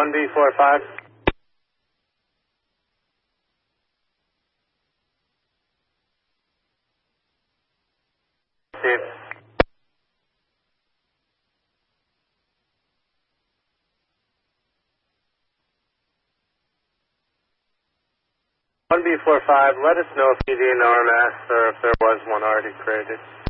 1B45. Steve. 1B45, let us know if you need an RMS or if there was one already created.